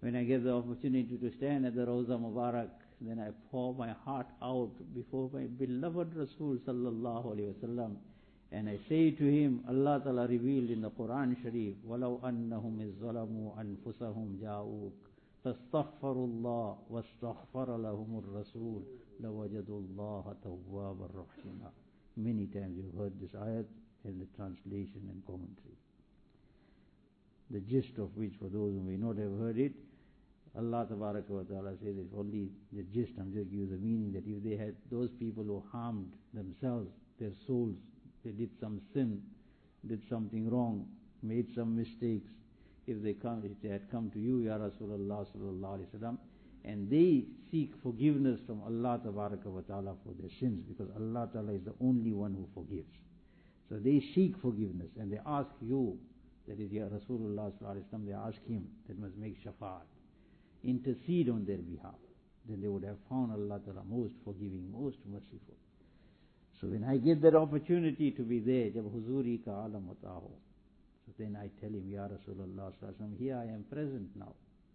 when I get the opportunity to stand at the Rawza Mubarak, then I pour my heart out before my beloved Rasul sallallahu alaihi wasallam, and I say to him, Allah Ta'ala revealed in the Quran Sharif, وَلَوْ أَنَّهُمْ إِذْ ظَلَمُوا أَنفُسَهُمْ جَاءُوكَ فَاسْتَغْفَرُوا اللَّهَ وَاسْتَغْفَرَ لَهُمُ الرَّسُولُ لَوَجَدُوا اللَّهَ تَوَّابًا رَحِيمًا. Many times you've heard this ayat in the translation and commentary. The gist of which, for those who may not have heard it, Allah Tabaraka wa Ta'ala says it's only the gist. I'm just giving the meaning that if they had those people who harmed themselves, their souls, they did some sin, did something wrong, made some mistakes, if they had come to you, Ya Rasulullah sallallahu alaihi wasallam, and they seek forgiveness from Allah Tabaraka wa Ta'ala for their sins, because Allah Ta'ala is the only one who forgives. So they seek forgiveness and they ask you, that is Ya Rasulullah sallallahu alaihi wasallam, they ask him that must make shafa'at, intercede on their behalf. Then they would have found Allah Ta'ala most forgiving, most merciful. So when I get that opportunity to be there, jab huzuri ka alam hota ho, so then I tell him, Ya Rasulullah sallallahu alaihi wasallam, here I am present now.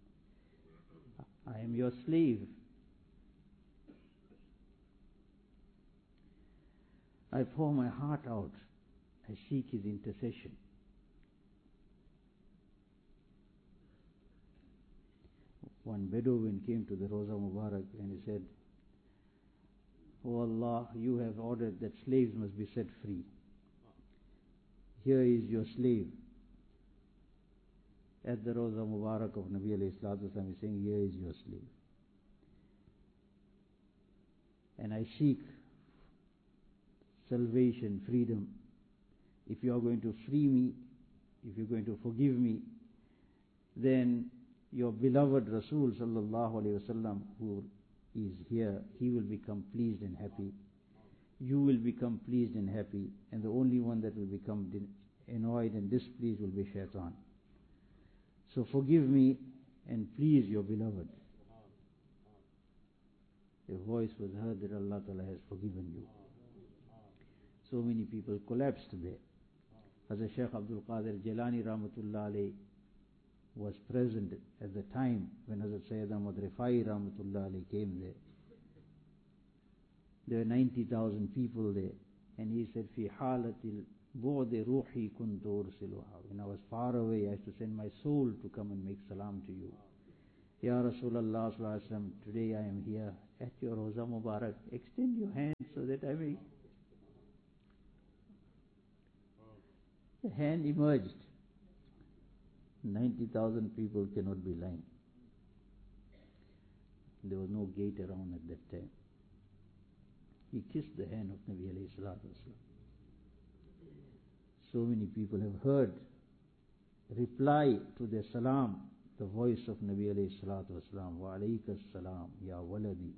I am your slave. I pour my heart out. I seek his intercession. One Bedouin came to the Rawza Mubarak and he said, "Oh Allah, you have ordered that slaves must be set free. Here is your slave." At the Rawza Mubarak of Nabi alayhi salatu wasalam, he's saying, "Here is your slave. And I seek salvation, freedom. If you are going to free me, if you're going to forgive me, then your beloved Rasul sallallahu alayhi wasallam, who is here, he will become pleased and happy. You will become pleased and happy, and the only one that will become annoyed and displeased will be Shaitan. So forgive me and please your beloved." A voice was heard that Allah Ta'ala has forgiven you. So many people collapsed there. Hazrat Shaykh Abdul Qadir Jilani Rahmatullah Alayhi was present at the time when Hazrat Sayyid Ahmad Rifai Rahmatullah Alayhi came there. There were 90,000 people there, and he said, "Fi halatil bu'di ruhi kuntu ursiluha." When I was far away, I used to send my soul to come and make salam to you. Ya Rasulullah sallallahu alaihi wasallam, today I am here at your Rawza Mubarak. Extend your hand so that I may. The hand emerged. 90,000 people cannot be lying. There was no gate around at that time. He kissed the hand of Nabi alayhi salatu wasalam. So many people have heard reply to their salam, the voice of Nabi alayhi salatu wasalam, "Wa alayka salam, ya waladi."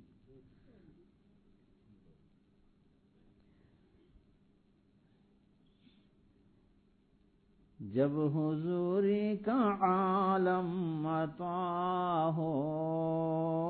जब हुजूरी का आलम अता हो